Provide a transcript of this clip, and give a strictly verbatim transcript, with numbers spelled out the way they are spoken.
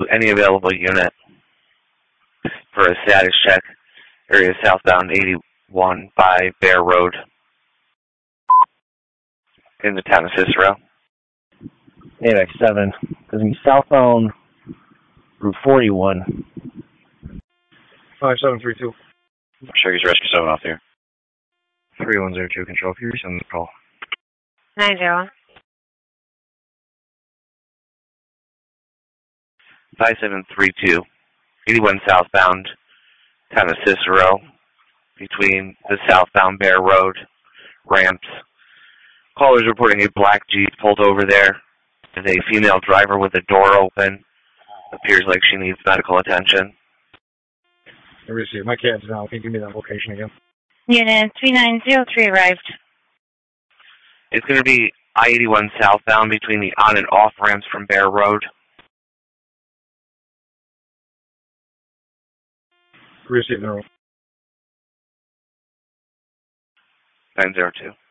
any available unit for a status check. Area southbound eighty-one by Bear Road in the town of Cicero. A M X seven. Because we southbound Route forty-one. five seven three two. Sharky's Rescue seven off there. three one zero two Control. Can you resend the call? nine zero. five seven three two. eighty-one southbound, town of Cicero, between the southbound Bear Road ramps. Callers reporting a black Jeep pulled over there. There's a female driver with the door open. Appears like she needs medical attention. I received. My cab's now. Can you give me that location again? Unit three nine zero three arrived. It's going to be I eighty-one southbound between the on and off ramps from Bear Road. Received. No. nine zero two.